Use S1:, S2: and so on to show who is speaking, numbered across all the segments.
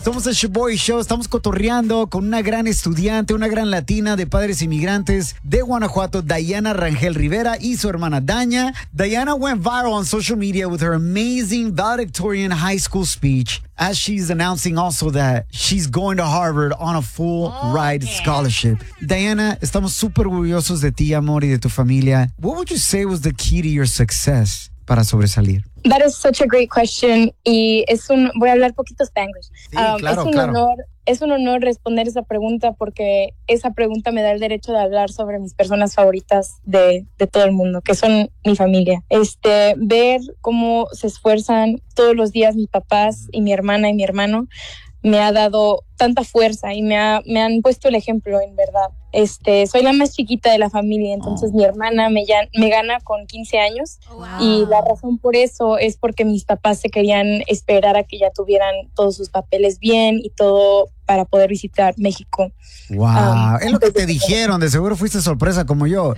S1: Somos el Shoboy Show. Estamos cotorreando con una gran estudiante, una gran latina de padres inmigrantes de Guanajuato, Dayana Rangel Rivera, y su hermana Daña. Diana went viral on social media with her amazing valedictorian high school speech, as she's announcing also that she's going to Harvard on a full ride scholarship. Diana, estamos súper orgullosos de ti, amor, y de tu familia. What would you say was the key to your success para sobresalir?
S2: That is such a great question. Y voy a hablar poquito Spanglish.
S1: Sí, claro.
S2: Es un honor responder esa pregunta porque esa pregunta me da el derecho de hablar sobre mis personas favoritas de todo el mundo, que son mi familia. Ver cómo se esfuerzan todos los días mis papás y mi hermana y mi hermano me ha dado tanta fuerza y me han puesto el ejemplo, en verdad. Soy la más chiquita de la familia, entonces mi hermana me gana con 15 años. Wow. Y la razón por eso es porque mis papás se querían esperar a que ya tuvieran todos sus papeles bien y todo para poder visitar México.
S1: Wow, es lo que te dijeron, de seguro fuiste sorpresa como yo.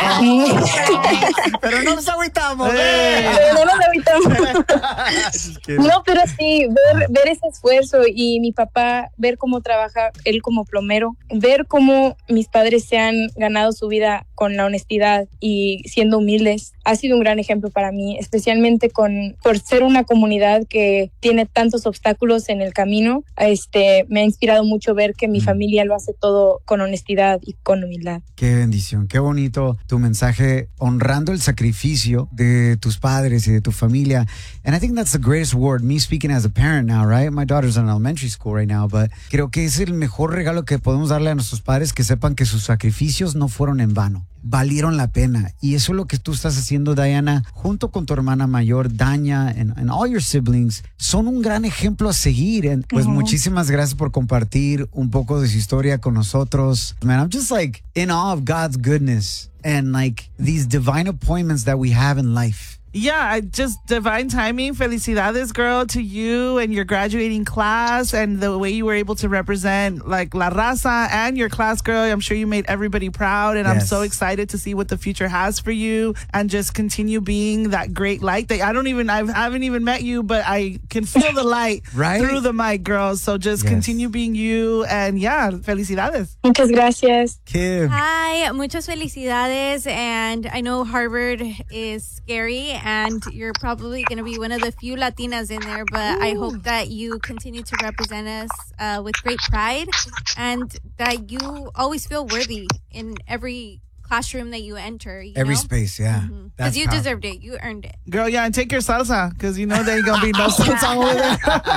S1: Pero no nos agüitamos.
S2: No nos agüitamos. No, pero sí, ver ese esfuerzo y mi papá, ver cómo trabaja él como plomero, ver cómo mis padres se han ganado su vida con la honestidad y siendo humildes, ha sido un gran ejemplo para mí, especialmente por ser una comunidad que tiene tantos obstáculos en el camino. Me ha inspirado mucho ver que mi familia lo hace todo con honestidad y con humildad.
S1: Qué bendición, qué bonito tu mensaje honrando el sacrificio de tus padres y de tu familia. And I think that's the greatest word, me speaking as a parent now, right? My daughter's in elementary school right now, but creo que es el mejor regalo que podemos darle a nuestros padres, que sepan que sus sacrificios no fueron en vano, valieron la pena. Y eso es lo que tú estás haciendo, Diana, junto con tu hermana mayor, Daña, and all your siblings. Son un gran ejemplo a seguir. And, pues muchísimas gracias por compartir un poco de su historia con nosotros. Man, I'm just like in awe of God's goodness and like these divine appointments that we have in life.
S3: Yeah, just divine timing. Felicidades, girl, to you and your graduating class and the way you were able to represent like La Raza and your class, girl. I'm sure you made everybody proud, and yes. I'm so excited to see what the future has for you and just continue being that great light that I haven't even met you, but I can feel the light
S1: right?
S3: through the mic, girl. So just continue being you, and yeah, felicidades.
S2: Muchas gracias.
S1: Kim.
S4: Hi, muchas felicidades, and I know Harvard is scary, and you're probably going to be one of the few Latinas in there, but I hope that you continue to represent us with great pride and that you always feel worthy in every classroom that you enter.
S1: Every space, yeah.
S4: Because you deserved it. You earned it.
S3: Girl, yeah, and take your salsa, because you know there ain't going to be no salsa over there.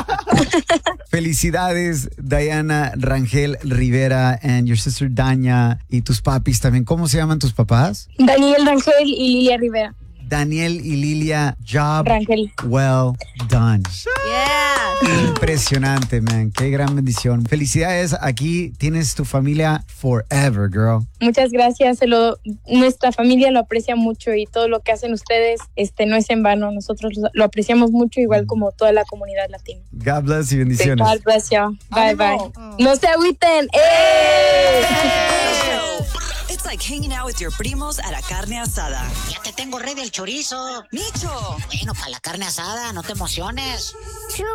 S1: Felicidades, Diana Rangel Rivera, and your sister Daña, y tus papis también. ¿Cómo se llaman tus papás?
S2: Daniel Rangel y Lilia Rivera.
S1: Daniel y Lilia, job
S2: Rangel.
S1: well done.
S4: Yeah.
S1: Impresionante, man. Qué gran bendición. Felicidades. Aquí tienes tu familia forever, girl.
S2: Muchas gracias. Nuestra familia lo aprecia mucho y todo lo que hacen ustedes no es en vano. Nosotros lo apreciamos mucho, igual como toda la comunidad latina.
S1: God bless y bendiciones.
S2: God bless you. Bye, bye. No se agüiten.
S5: It's like hanging out with your primos at a carne asada.
S6: Ya te tengo ready el chorizo.
S5: ¡Micho!
S6: Bueno, para la carne asada, no te emociones.